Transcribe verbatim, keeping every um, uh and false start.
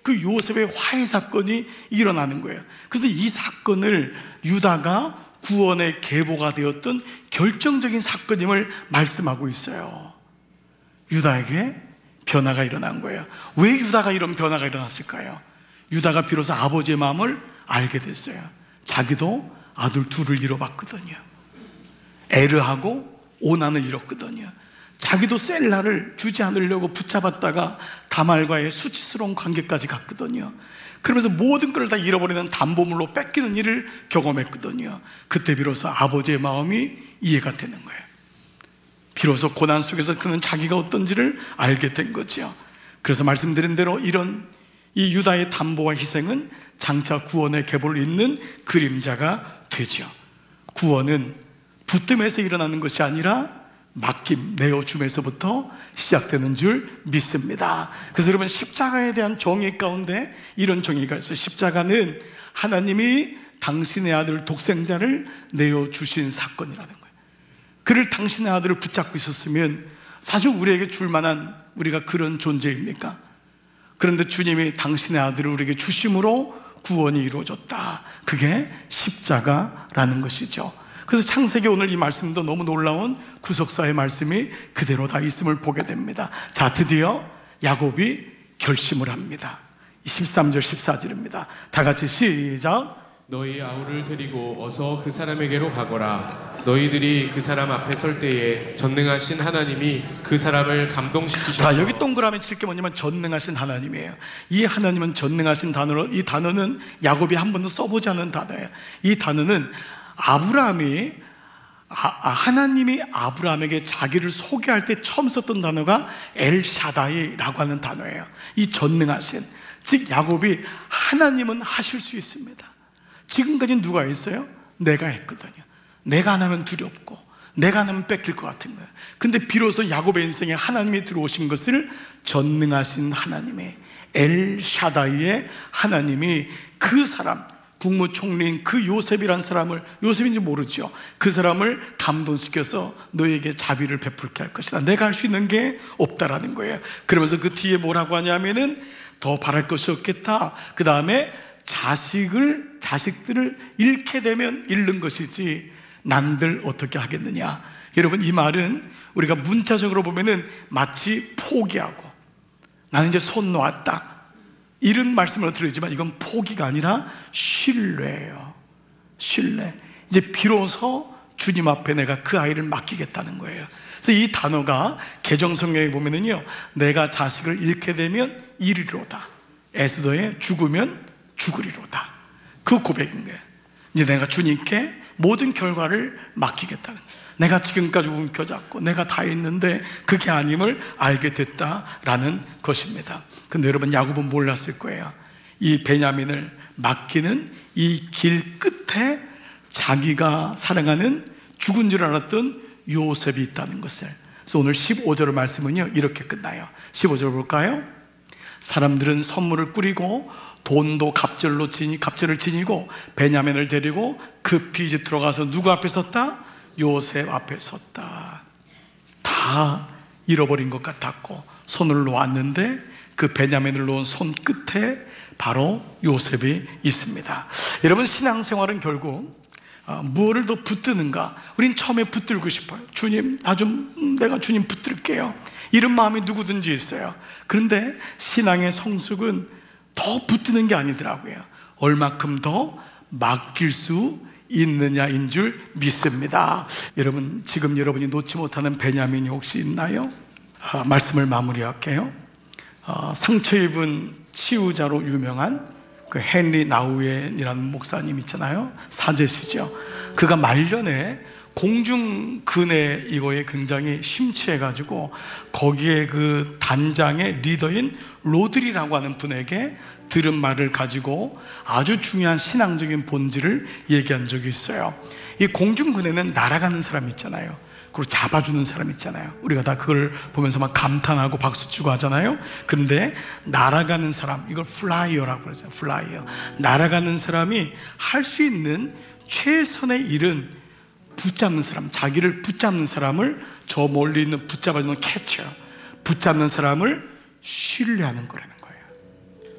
그 요셉의 화해 사건이 일어나는 거예요. 그래서 이 사건을 유다가 구원의 계보가 되었던 결정적인 사건임을 말씀하고 있어요. 유다에게 변화가 일어난 거예요. 왜 유다가 이런 변화가 일어났을까요? 유다가 비로소 아버지의 마음을 알게 됐어요. 자기도 아들 둘을 잃어봤거든요. 에르하고 오난을 잃었거든요. 자기도 셀라를 주지 않으려고 붙잡았다가 다말과의 수치스러운 관계까지 갔거든요. 그러면서 모든 걸 다 잃어버리는 담보물로 뺏기는 일을 경험했거든요. 그때 비로소 아버지의 마음이 이해가 되는 거예요. 비로소 고난 속에서 그는 자기가 어떤지를 알게 된 거죠. 그래서 말씀드린 대로 이런 이 유다의 담보와 희생은 장차 구원의 계보를 잇는 그림자가 되죠. 구원은 붙듦에서 일어나는 것이 아니라 맡김, 내어줌에서부터 시작되는 줄 믿습니다. 그래서 여러분, 십자가에 대한 정의 가운데 이런 정의가 있어요. 십자가는 하나님이 당신의 아들 독생자를 내어주신 사건이라는 거예요. 그를 당신의 아들을 붙잡고 있었으면 사실 우리에게 줄 만한 우리가 그런 존재입니까? 그런데 주님이 당신의 아들을 우리에게 주심으로 구원이 이루어졌다. 그게 십자가라는 것이죠. 그래서 창세기 오늘 이 말씀도 너무 놀라운 구속사의 말씀이 그대로 다 있음을 보게 됩니다. 자, 드디어 야곱이 결심을 합니다. 십삼 절 십사 절입니다. 다 같이 시작. 너희 아우를 데리고 어서 그 사람에게로 가거라. 너희들이 그 사람 앞에 설 때에 전능하신 하나님이 그 사람을 감동시키셨다. 자, 여기 동그라미 칠 게 뭐냐면 전능하신 하나님이에요. 이 하나님은 전능하신 단어로, 이 단어는 야곱이 한 번도 써보지 않은 단어예요. 이 단어는 아브라함이 아, 하나님이 아브라함에게 자기를 소개할 때 처음 썼던 단어가 엘샤다이라고 하는 단어예요. 이 전능하신, 즉 야곱이 하나님은 하실 수 있습니다. 지금까지 누가 했어요? 내가 했거든요. 내가 안 하면 두렵고 내가 안 하면 뺏길 것 같은 거예요. 근데 비로소 야곱의 인생에 하나님이 들어오신 것을 전능하신 하나님의 엘샤다이의 하나님이 그 사람, 국무총리인 그 요셉이란 사람을, 요셉인지 모르죠, 그 사람을 감동시켜서 너에게 자비를 베풀게 할 것이다. 내가 할 수 있는 게 없다라는 거예요. 그러면서 그 뒤에 뭐라고 하냐면은 더 바랄 것이 없겠다. 그 다음에 자식을, 자식들을 잃게 되면 잃는 것이지 난들 어떻게 하겠느냐. 여러분, 이 말은 우리가 문자적으로 보면은 마치 포기하고 나는 이제 손 놓았다 이런 말씀을 드리지만 이건 포기가 아니라 신뢰예요. 신뢰. 이제 비로소 주님 앞에 내가 그 아이를 맡기겠다는 거예요. 그래서 이 단어가 개정성경에 보면은요, 내가 자식을 잃게 되면 이르리로다, 에스더에 죽으면 죽으리로다, 그 고백인 거예요. 이제 내가 주님께 모든 결과를 맡기겠다는 거예요. 내가 지금까지 움켜잡고 내가 다 했는데 그게 아님을 알게 됐다라는 것입니다. 근데 여러분, 야곱은 몰랐을 거예요. 이 베냐민을 맡기는 이 길 끝에 자기가 사랑하는 죽은 줄 알았던 요셉이 있다는 것을. 그래서 오늘 십오 절 말씀은요, 이렇게 끝나요. 십오 절 볼까요? 사람들은 선물을 꾸리고 돈도 갑절로 지니, 갑절을 지니고 베냐민을 데리고 급히 이제 들어가서 누구 앞에 섰다? 요셉 앞에 섰다. 다 잃어버린 것 같았고 손을 놓았는데 그 베냐민을 놓은 손 끝에 바로 요셉이 있습니다. 여러분, 신앙생활은 결국 어, 무엇을 더 붙드는가? 우린 처음에 붙들고 싶어요. 주님, 나 좀, 내가 주님 붙들게요, 이런 마음이 누구든지 있어요. 그런데 신앙의 성숙은 더 붙드는 게 아니더라고요. 얼마큼 더 맡길 수 있느냐인 줄 믿습니다. 여러분, 지금 여러분이 놓지 못하는 베냐민이 혹시 있나요? 아, 말씀을 마무리할게요. 아, 상처 입은 치유자로 유명한 그 헨리 나우엔이라는 목사님 있잖아요. 사제시죠. 그가 말년에 공중근해 이거에 굉장히 심취해가지고 거기에 그 단장의 리더인 로드리라고 하는 분에게 들은 말을 가지고 아주 중요한 신앙적인 본질을 얘기한 적이 있어요. 이 공중근해는 날아가는 사람 있잖아요. 그리고 잡아주는 사람 있잖아요. 우리가 다 그걸 보면서 막 감탄하고 박수치고 하잖아요. 근데 날아가는 사람, 이걸 플라이어라고 그러죠. 플라이어. 날아가는 사람이 할 수 있는 최선의 일은 붙잡는 사람, 자기를 붙잡는 사람을, 저 멀리 있는 붙잡아주는 캐쳐, 붙잡는 사람을 신뢰하는 거라는 거예요.